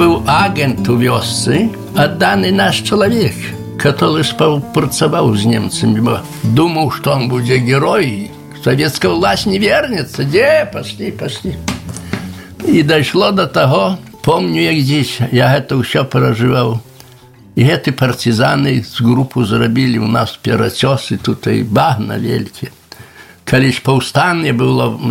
Był agent u wioscy, a dany nasz człowiek, który współpracował z Niemcami, bo думал, что он будет герой. Советская власть не вернется. Где? Пошли. И дошло до того, помню, як здесь, я это все переживал. И эти партизаны с группу зробили у нас перечесы, тут и багна великі. Коли ж повстання було в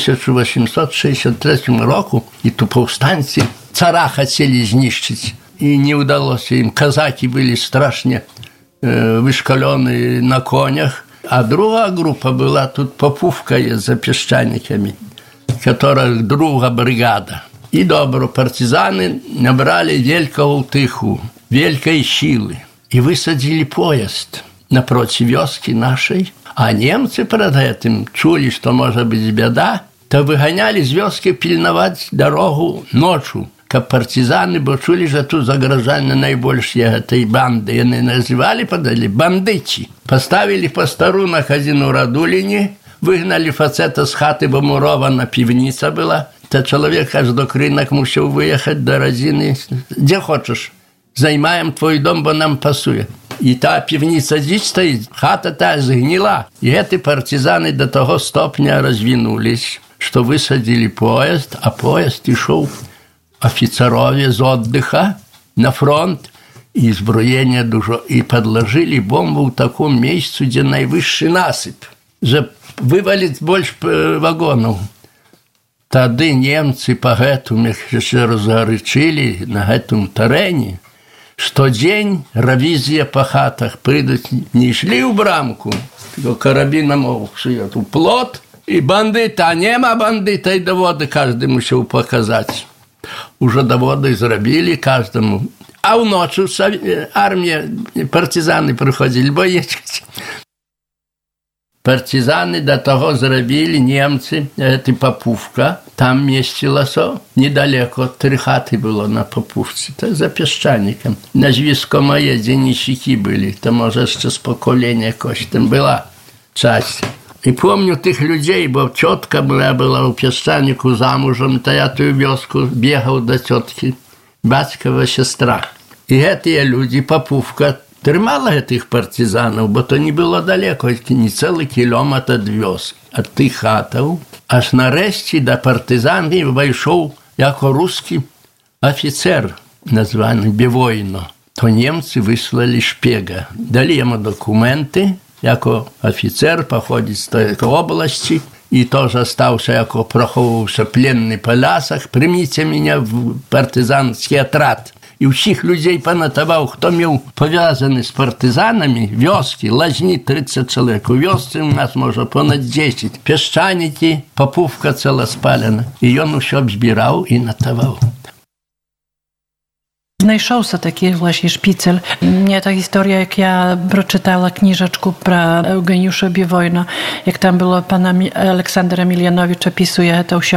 1863 року, і то повстанці цара хотели знищити, и не удалось им. Казаки были страшно вышкаленные на конях, а другая группа была тут Попувка за песчаниками, которая другая бригада. И добро партизаны набрали великого утыху, великой силы, и высадили поезд напротив вёски нашей. А немцы перед этим чули, что может быть беда, то выгоняли с вёски пильновать дорогу ночью. Как партизаны, бо чули, что тут загрожали наибольшие этой банды. И они называли, подали, бандити. Поставили постару на хазину Радулине, выгнали фацета с хаты, бо мурована пивница была. То человек аж до кринок мусил выехать до Розины. Где хочешь, займаем твой дом, бо нам пасує. І та півниця здесь стоїть, хата та згнила. І эти партизани до того стопня розвинулись, що висадили поїзд, а поїзд ішов офіцерові з отдыха на фронт, і зброєння дуже. І подложили бомбу в такому місці, де найвищий насип. Щоб вивалити більше вагонів. Тоді німці по гэтому ще розгарячили на гэтому терені. Что день ревизия по хатах придут, не шли в брамку, только карабином суют в плот, и бандиты, а нема бандита, и доводы каждый мусил показать. Уже доводы зробили каждому. А в ночь армия, партизаны приходили, боечки. Партизаны до того зробили, немцы, это Попувка, там местилося, недалеко, 3 хаты было на Попувці, так за песчаником. На Зв'язкомої денщики были, то може ще з покоління якось там була часть. І помню тих людей, бо тітка була у песчанику замужем, то я ту вёску бігав до тітки, батькова сестра. І ці люди, Попувка, тримала тих партизанів, бо то не було далеко, не цілий кілометр від вёски, від тих хатів. Аж нарешті до партизанів вийшов як русский офіцер, названий Бівойно. То німці вислали шпіга. Дали йому документи, як офіцер походить з тієї області, і теж залишився, як проховувався пленний по лясах. Прийміть мене в партизанський отряд. І всіх людей понатовав, хто мав пов'язаний з партизанами, вёски, лажні 30 чоловік. У вёсці у нас, може, понад 10. Песчаники, Попувка ціла спалена. І він все збирав і натовав. Знайшовся такий, власне, шпіцель. Mnie ta historia, jak ja przeczytała kniżeczku про Eugeniusza Bivojna, jak tam było pana Aleksandra Emilianowicza, opisuje to